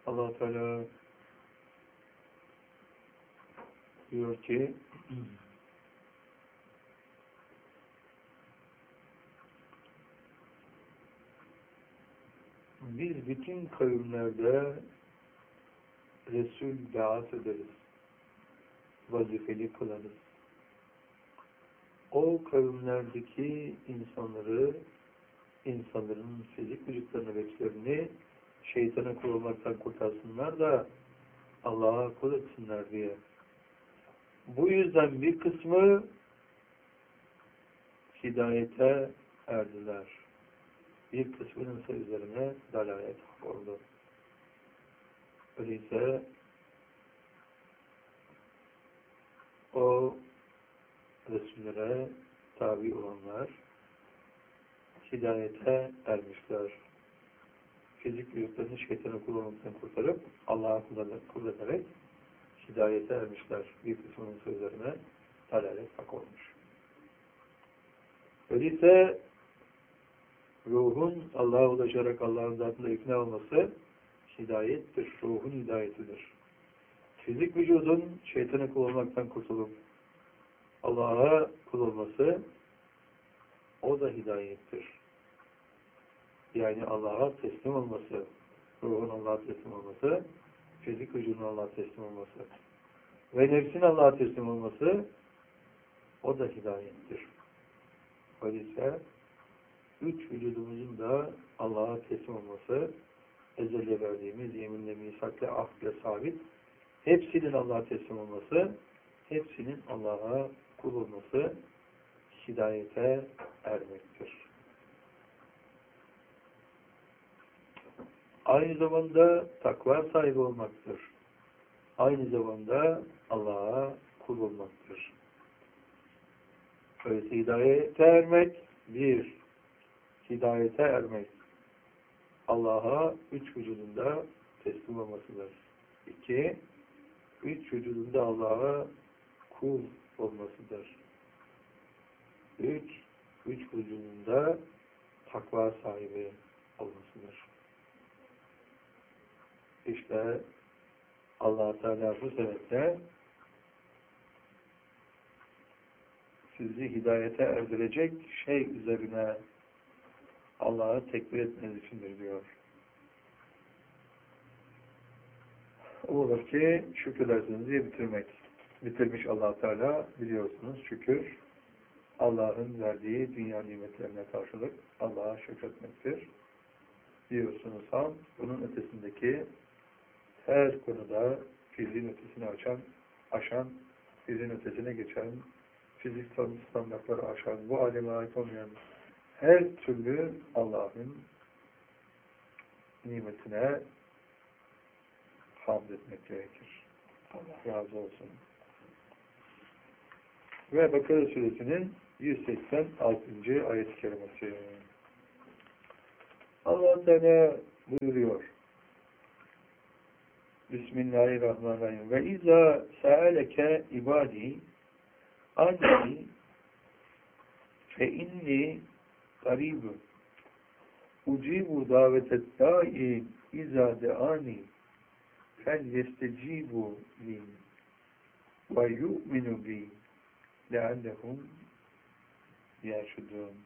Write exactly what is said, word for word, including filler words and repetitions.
Allah Teala diyor ki biz bütün kavimlerde Resul ba'at ederiz. Vazifeli kılarız. O kavimlerdeki insanları, insanların fizik vücutlarını ve nefslerini şeytana kul olmaktan kurtarsınlar da Allah'a kul etsinler diye. Bu yüzden bir kısmı hidayete erdiler. Bir kısmının ise üzerine dalalet oldu. Öyleyse o Resullere tabi olanlar hidayete ermişler. Fizik vücutlarını şeytanın kul olmaktan kurtarıp Allah'a kul ederek hidayete ermişler. Bir kısmının sözlerine dalalet hak olmuş. Öyleyse ruhun Allah'a ulaşarak Allah'ın zatına ikna olması hidayettir. Ruhun hidayetidir. Fizik vücudun şeytana kul olmaktan kurtulup Allah'a kul olması o da hidayettir. Yani Allah'a teslim olması, ruhun Allah'a teslim olması, fizik vücudun Allah'a teslim olması ve nefsin Allah'a teslim olması o da hidayettir. Öyleyse üç vücudumuzun da Allah'a teslim olması, ezelde verdiğimiz yeminle, misakla, ahdle sabit, hepsinin Allah'a teslim olması, hepsinin Allah'a kul olması hidayete ermektir. Aynı zamanda takva sahibi olmaktır. Aynı zamanda Allah'a kul olmaktır. Öyleyse hidayete ermek, bir, hidayete ermek, Allah'a üç vücudunda teslim olmasıdır. İki, üç vücudunda Allah'a kul olmasıdır. Üç, üç vücudunda takva sahibi olmasıdır. İşte Allah Teala bu sebeple sizi hidayete erdirecek şey üzerine Allah'ı tekbir etmeniz içindir diyor. Olur ki şükürlersiniz diye bitirmek. Bitirmiş Allah Teala, biliyorsunuz şükür Allah'ın verdiği dünya nimetlerine karşılık Allah'a şükretmektir. Diyorsunuz ham, bunun ötesindeki her konuda fiziğin ötesini açan, aşan, fiziğin ötesine geçen, fizik standartları aşan, bu aleme ait olmayan her türlü Allah'ın nimetine hamd etmek gerekir. Allah razı olsun. Ve Bakara Suresinin yüz seksen altıncı ayet-i kerimesi. Allah Teala buyuruyor. Bismillahirrahmanirrahim. Ve izâ se'aleke ibâdî anni fe inni qarîbû ucîbû dâvetet dâ'i izâ de'âni fel yestecîbû li ve yu'minu bi leallehum yerşudûn.